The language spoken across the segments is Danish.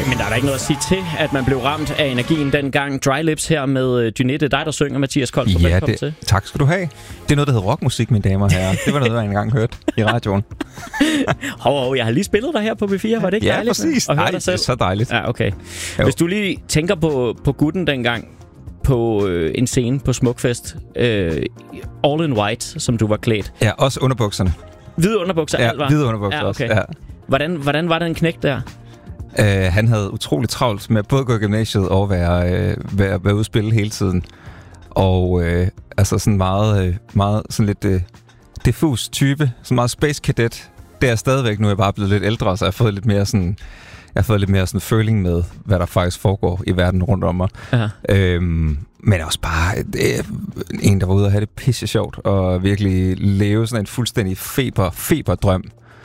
Men der er da ikke noget at sige til, at man blev ramt af energien dengang. Dry Lips her med Dynette. Det er dig, der synger, Mathias Kolstrup. Ja, tak skal du have. Det er noget, der hedder rockmusik, mine damer og herrer. Det var noget, jeg engang hørte i radioen. Jeg har lige spillet dig her på B4. Var det ikke dejligt? Ja, præcis. Nej, det er så dejligt. Ja, okay. Jo. Hvis du lige tænker på gutten dengang, på en scene på Smukfest, all in white, som du var klædt. Ja, også underbukserne. Hvide underbukser, alt var? Ja, hvide underbukser okay. også. Ja. Hvordan var den knægt der? Han havde utroligt travlt med både at gå i gymnasiet og være ude at spille hele tiden. Og altså sådan meget sådan lidt diffus type, sådan meget space cadet. Det er stadigvæk nu, jeg bare blevet lidt ældre, så jeg har fået lidt mere sådan føling med, hvad der faktisk foregår i verden rundt om mig. Men også bare en, der var ude og have det pisse sjovt og virkelig leve sådan en fuldstændig feberdrøm.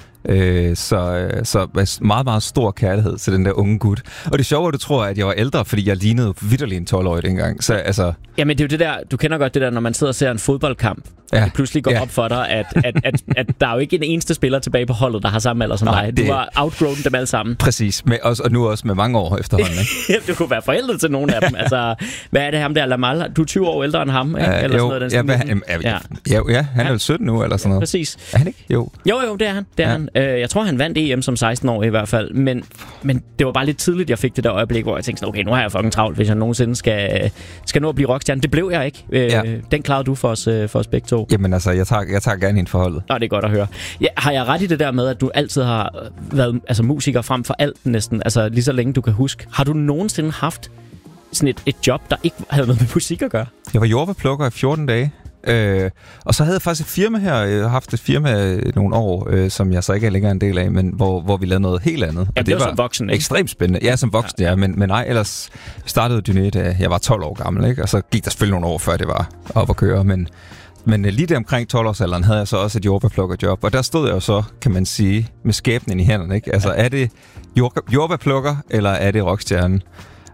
Så meget, meget stor kærlighed til den der unge gut. Og det sjove er, du tror, at jeg var ældre, fordi jeg lignede vitterlig en 12-årig dengang. Så altså... Jamen, det er jo det der, du kender godt det der, når man sidder og ser en fodboldkamp, og det pludselig går op for dig, at der er jo ikke en eneste spiller tilbage på holdet, der har samme alder som dig. Du var outgrown dem alle sammen. Præcis, og nu også med mange år efterhånden. Ikke? Du kunne være forældet til nogle af dem. Altså, hvad er det ham der, Lamal? Du er 20 år ældre end ham, ikke? Eller sådan noget, han er jo 17 nu, eller sådan noget. Præcis. Er han ikke? Jo, det er han. Det er han. Jeg tror, han vandt EM som 16-årig i hvert fald. Men det var bare lidt tidligt, jeg fik det der øjeblik, hvor jeg tænkte sådan, okay, nu har jeg fucking travlt, hvis jeg nogensinde skal nå at blive rockstjerne. Det blev jeg ikke. Den klarede du for os begge to. Jamen altså, jeg tager gerne hende forholdet. Det er godt at høre. Ja, har jeg ret i det der med, at du altid har været musiker frem for alt næsten? Altså lige så længe du kan huske. Har du nogensinde haft sådan et job, der ikke havde noget med musik at gøre? Jeg var jordbærplukker i 14 dage. Og så havde jeg faktisk et firma her. Jeg har haft et firma nogle år, som jeg så ikke er længere en del af, men hvor vi lavede noget helt andet. Ja, og det var som voksen, ikke? Ekstremt spændende. Ja, som voksen, ja. Men nej, ellers startede Dynette, da jeg var 12 år gammel, ikke? Og så gik der selvfølgelig nogle år, før det var op at køre, men lige der omkring 12-årsalderen havde jeg så også et jordbærplukkerjob, og der stod jeg jo så, kan man sige, med skæbnen i hænderne, ikke? Altså, er det jordbærplukker, eller er det rockstjernen?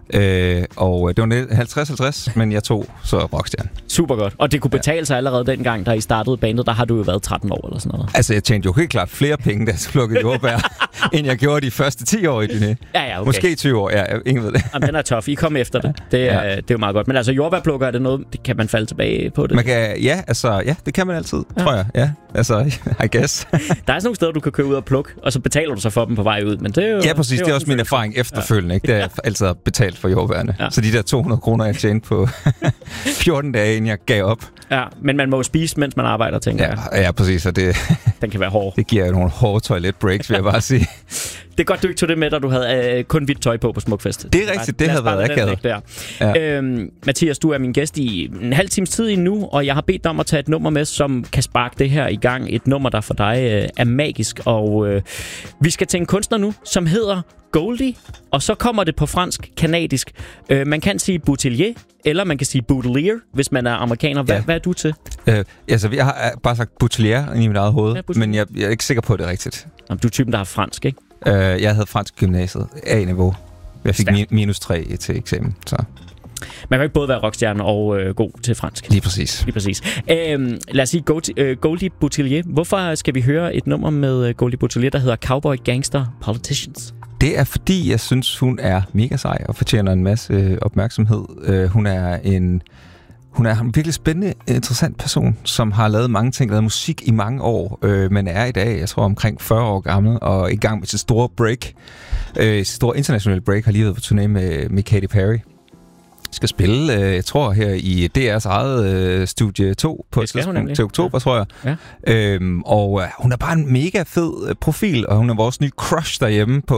Og det var 50-50, men jeg tog så rockstjerne. Super godt. Og det kunne betale sig allerede dengang, da I startede bandet, der har du jo været 13 år eller sådan noget. Altså, jeg tjente jo helt klart flere penge, da jeg plukkede jordbær, end jeg gjorde de første 10 år i Dynette. Ja, okay. Måske 20 år, ingen ved det. Jamen, den er tough. I kom efter det. Det er jo meget godt. Men altså, jordbærplukker, er det noget, kan man falde tilbage på det? Man kan, det kan man altid, tror jeg. Ja, altså, I guess. Der er sådan nogle steder, du kan købe ud og plukke, og så betaler du så for dem på vej ud. Men det er jo, præcis. Det er også min erfaring efterfølgende, ikke? Det er altid betalt for jordbærne. Ja. Så de der 200 kroner, jeg tjente på 14 dage, inden jeg gav op. Ja, men man må jo spise, mens man arbejder, tænker jeg. Ja, præcis. Og den kan være hård. Det giver jo nogle hårde toilet-breaks, vil jeg bare sige. Det er godt, du ikke tog det med, da du havde kun hvidt tøj på Smukfest. Det er rigtigt, det havde været akavet. Ja. Mathias, du er min gæst i en halv times tid nu, og jeg har bedt dig om at tage et nummer med, som kan sparke det her i gang. Et nummer, der for dig er magisk, og vi skal til en kunstner nu, som hedder Goldie, og så kommer det på fransk-kanadisk. Man kan sige Boutelier, eller man kan sige Boutelier, hvis man er amerikaner. Hvad er du til? Altså, jeg har bare sagt Boutelier i mit eget hoved, men jeg er ikke sikker på, at det er rigtigt. Jamen, du er typen, der har fransk, ikke? Jeg havde fransk gymnasiet, A-niveau. Jeg fik -3 til eksamen, så... Man kan ikke både være rockstjerne og god til fransk. Lige præcis. Lad os sige Goldie Boutelier. Hvorfor skal vi høre et nummer med Goldie Boutelier, der hedder Cowboy Gangster Politicians? Det er fordi, jeg synes, hun er mega sej og fortjener en masse opmærksomhed. Hun er en virkelig spændende, interessant person, som har lavet mange ting, lavet musik i mange år, men er i dag, jeg tror, omkring 40 år gammel, og i gang med sit store break. Sit store internationale break, har lige været på turné med Katy Perry. Skal spille, jeg tror, her i DR's eget studie 2 på til oktober, tror jeg. Ja. Og hun er bare en mega fed profil, og hun er vores nye crush derhjemme på